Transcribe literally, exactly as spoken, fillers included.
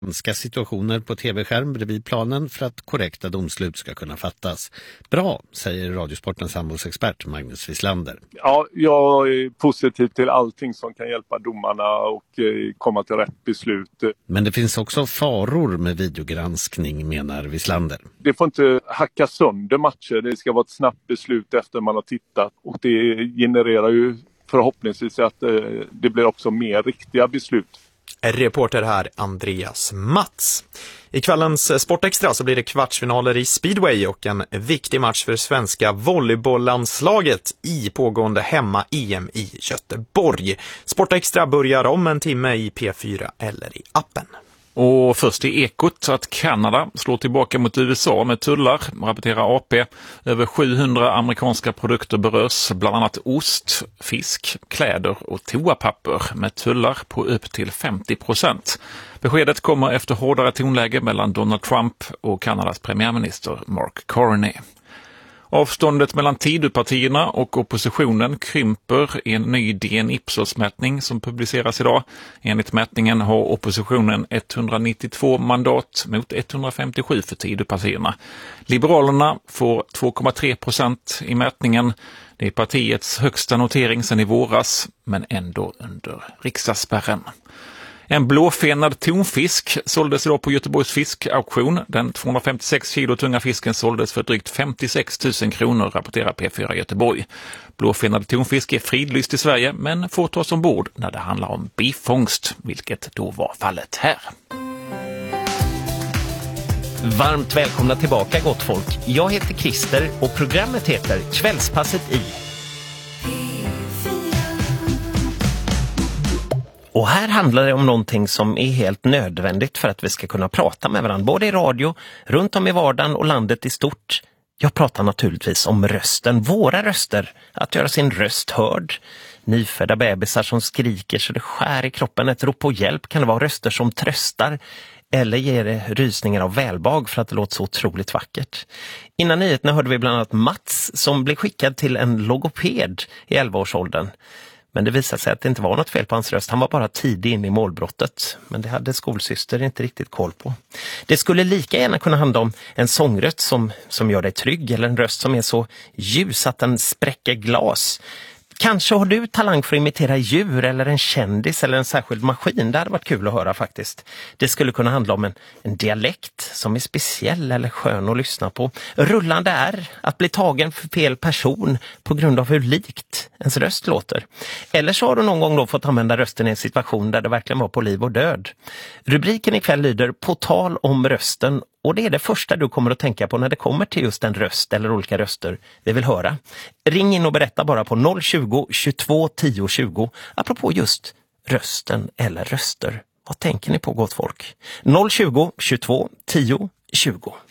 Ska situationer på tv-skärm bredvid planen för att korrekta domslut ska kunna fattas. Bra, säger Radiosportens handbollsexpert Magnus Wislander. Ja, jag är positiv till allting som kan hjälpa domarna och eh, komma till rätt beslut. Men det finns också faror med videogranskning, menar Wislander. Det får inte hacka sönder matcher. Det ska vara ett snabbt beslut efter man har tittat. Och det genererar ju förhoppningsvis att eh, det blir också mer riktiga beslut. Reporter här Andreas Mats. I kvällens Sportextra så blir det kvartsfinaler i speedway och en viktig match för svenska volleybolllandslaget i pågående hemma-E M i Göteborg. Sportextra börjar om en timme i P fyra eller i appen. Och först i Ekot att Kanada slår tillbaka mot U S A med tullar, rapporterar A P. Över sjuhundra amerikanska produkter berörs, bland annat ost, fisk, kläder och toapapper med tullar på upp till femtio procent. Beskedet kommer efter hårdare tonläge mellan Donald Trump och Kanadas premiärminister Mark Carney. Avståndet mellan Tidöpartierna och oppositionen krymper i en ny D N Ipsos-mätning som publiceras idag. Enligt mätningen har oppositionen etthundranittiotvå mandat mot etthundrafemtiosju för Tidöpartierna. Liberalerna får två komma tre procent i mätningen. Det är partiets högsta notering sedan i våras, men ändå under riksdagsspärren. En blåfenad tonfisk såldes idag på Göteborgs fiskauktion. Den tvåhundrafemtiosex kilo tunga fisken såldes för drygt femtiosex tusen kronor, rapporterar P fyra Göteborg. Blåfenad tonfisk är fridlyst i Sverige men får tas ombord när det handlar om bifångst, vilket då var fallet här. Varmt välkomna tillbaka, gott folk. Jag heter Christer och programmet heter Kvällspasset i. Och här handlar det om någonting som är helt nödvändigt för att vi ska kunna prata med varandra, både i radio, runt om i vardagen och landet i stort. Jag pratar naturligtvis om rösten, våra röster, att göra sin röst hörd. Nyfödda bebisar som skriker så det skär i kroppen, ett rop på hjälp, kan det vara röster som tröstar eller ger rysningar av välbehag för att det låter så otroligt vackert. Innan nyheterna hörde vi bland annat Mats som blev skickad till en logoped i elva-årsåldern. Men det visade sig att det inte var något fel på hans röst. Han var bara tidig in i målbrottet. Men det hade skolsyster inte riktigt koll på. Det skulle lika gärna kunna handla om en sångröst som, som gör dig trygg. Eller en röst som är så ljus att den spräcker glas. Kanske har du talang för att imitera djur eller en kändis eller en särskild maskin. Det hade varit kul att höra faktiskt. Det skulle kunna handla om en, en dialekt som är speciell eller skön att lyssna på. Rullande är att bli tagen för fel person på grund av hur likt ens röst låter. Eller så har du någon gång då fått använda rösten i en situation där det verkligen var på liv och död. Rubriken ikväll lyder På tal om rösten. Och det är det första du kommer att tänka på när det kommer till just en röst eller olika röster vi vill höra. Ring in och berätta bara på noll tjugo, tjugotvå, tio, tjugo apropå just rösten eller röster. Vad tänker ni på, gott folk? noll tjugo, tjugotvå, tio, tjugo.